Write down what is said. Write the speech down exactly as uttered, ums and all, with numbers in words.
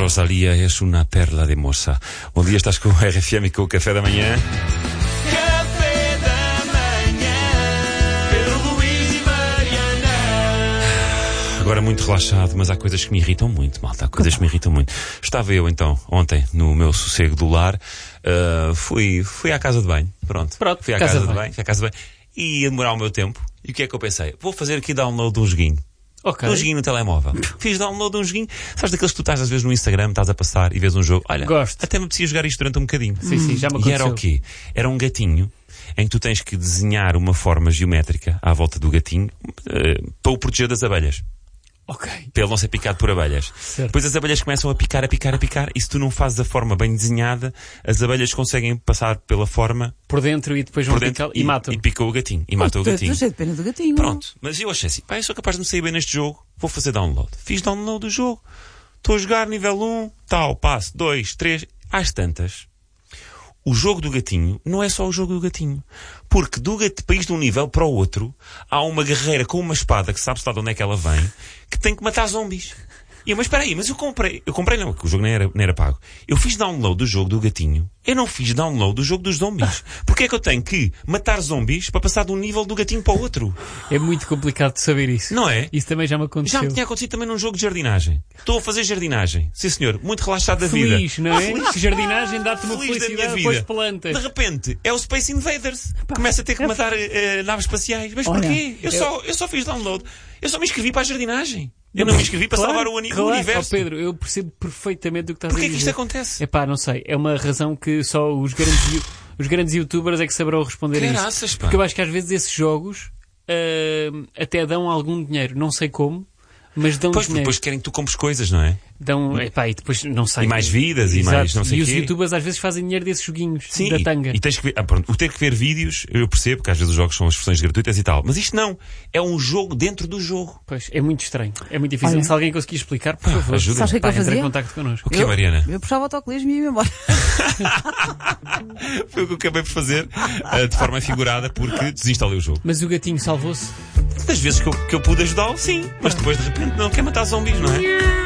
Rosalia, és uma perla de moça. Bom dia, estás com o R F M e com o Café da Manhã. Café da Manhã, Pedro Luís e Mariana. Agora muito relaxado, mas há coisas que me irritam muito, malta. Há coisas que me irritam muito. Estava eu, então, ontem, no meu sossego do lar, uh, fui, fui à casa de banho. Pronto. Pronto, fui à casa casa de de banho. banho. Fui à casa de banho. E ia demorar o meu tempo. E o que é que eu pensei? Vou fazer aqui download de um joguinho. Ok. Um joguinho no telemóvel. Fiz download de um joguinho. Sabes daqueles que tu estás às vezes no Instagram, estás a passar e vês um jogo. Olha, Gosto. até me apetecia jogar isto durante um bocadinho. Sim, sim, já me E aconteceu. era o quê? Era um gatinho em que tu tens que desenhar uma forma geométrica à volta do gatinho uh, para o proteger das abelhas. Ok. Para ele não ser picado por abelhas. Certo. Depois as abelhas começam a picar, a picar, a picar, e se tu não fazes a forma bem desenhada, as abelhas conseguem passar pela forma Por dentro e depois vão por dentro picar e, matam. e picam o gatinho. E matam o gatinho. Estou cheio de pena do gatinho. Pronto. Mas eu achei assim, pá, eu sou capaz de me sair bem neste jogo, vou fazer download. Fiz download do jogo. Estou a jogar nível um, tal, passo, dois, três, às tantas. O jogo do gatinho não é só o jogo do gatinho. Porque do gato, país de um nível para o outro, há uma guerreira com uma espada, que sabe-se lá de onde é que ela vem, que tem que matar zombies. E eu, mas espera aí, mas eu comprei, eu comprei não, porque o jogo não era, não era pago. Eu fiz download do jogo do gatinho, eu não fiz download do jogo dos zombies. Porque é que eu tenho que matar zombies para passar de um nível do gatinho para o outro? É muito complicado de saber isso. Não é? Isso também já me aconteceu. Já me tinha acontecido também num jogo de jardinagem. Estou a fazer jardinagem. Sim senhor, muito relaxado da vida. Feliz, não é? Jardinagem dá-te uma Feliz da minha felicidade, vida. depois plantas. De repente, é o Space Invaders. Começa a ter que matar eh, naves espaciais. Mas Olha, porquê? Eu, eu- Só, eu só fiz download. Eu só me inscrevi para a jardinagem. Eu não me inscrevi para Claro, salvar o, ani- o claro. universo. Oh, Pedro, eu percebo perfeitamente o que estás Porquê a é que dizer. isto acontece? É pá, não sei. É uma razão que só os grandes, you- os grandes youtubers é que saberão responder a Caraças, isso. pá. Porque eu acho que às vezes esses jogos ah, até dão algum dinheiro. Não sei como, mas dão Pois, porque dinheiro. depois querem que tu compres coisas, não é? Dão, epá, e depois não sei. E mais vidas e Exato. mais não sei E o os quê. youtubers às vezes fazem dinheiro desses joguinhos Sim, da e, tanga. e tens que ver, ah, pronto, o ter que ver vídeos, eu percebo, porque às vezes os jogos são as versões gratuitas e tal. Mas isto não. É um jogo dentro do jogo. Pois, é muito estranho. É muito difícil. Olha. Se alguém conseguir explicar, por favor, ajuda. Sabes o que é que pá, eu entra em fazia? contacto connosco. O que é, Mariana? Eu puxava o autocolismo e ia embora. Foi o que eu acabei por fazer ah, de forma figurada, porque desinstalei o jogo. Mas o gatinho salvou-se? Das vezes que eu, que eu pude ajudá-lo, sim. Mas depois, de repente, não quer matar zombies, não é?